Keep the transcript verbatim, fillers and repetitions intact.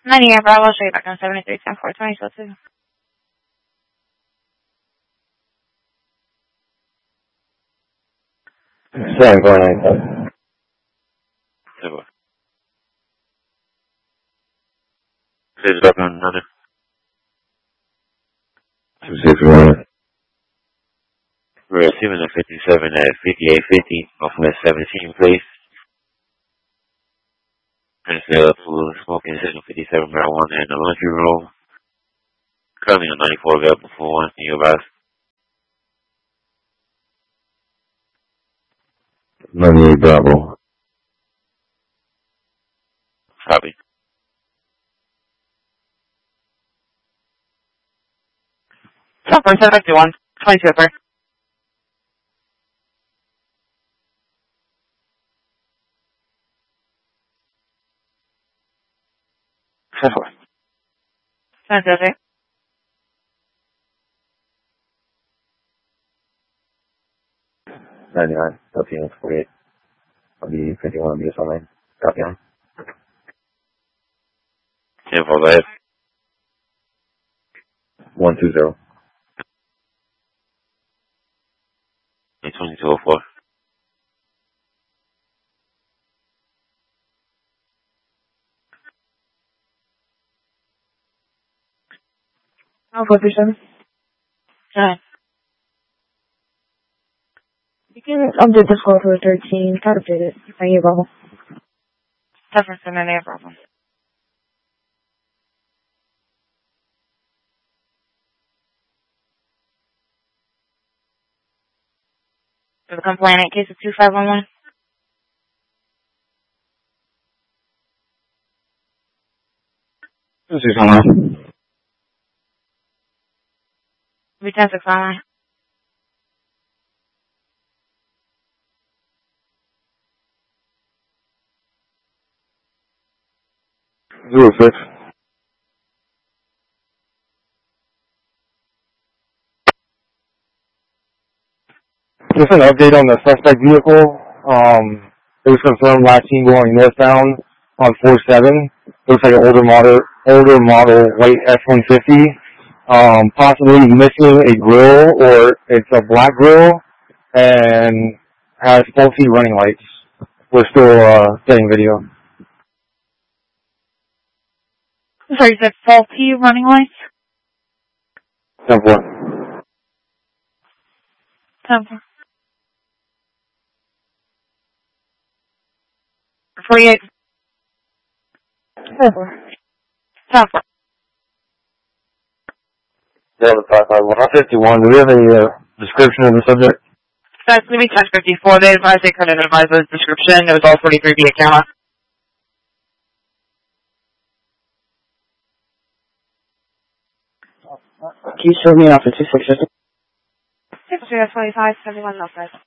ninety-eight Bravo, I'll show you back on seventy-three ten four twenty, so two. seven four nine seven. Seven. Please back on another. two six one. We're receiving a fifty-seven at fifty-eight fifty off West seventeen, please. And sale for smoking signal fifty-seven marijuana in the laundry room. Currently on ninety-four available for one. Can you advise? ninety-eight Bravo. Copy. ten four seven fifty-one, twenty-two per. ten four. Sounds good. ninety-nine. thirteen forty-eight. I'll be fifty-one on B S online. Copy on. ten four left. one two zero. twenty-two oh four. Oh, four three seven. Alright. You can update the score for thirteen. Try to update it. Thank you, Bravo. Difference in any problem. For the complainant, case of two five one one. two six one one. Be ten six online. zero six. Just an update on the suspect vehicle. Um, it was confirmed last seen going northbound on four seven. Looks like an older model, older model white F one fifty. Um, possibly missing a grill, or it's a black grill, and has faulty running lights. We're still uh, getting video. Sorry, you said faulty running lights? ten four. ten four. forty-eight. ten four. ten four. Delta five five one fifty-one. Do we have a uh, description of the subject? That's going to be ten fifty-four. They advised they couldn't advise the description. It was all forty-three via camera. Can you show me off the two six fifty? six zero twenty-five seventy-one Northwest.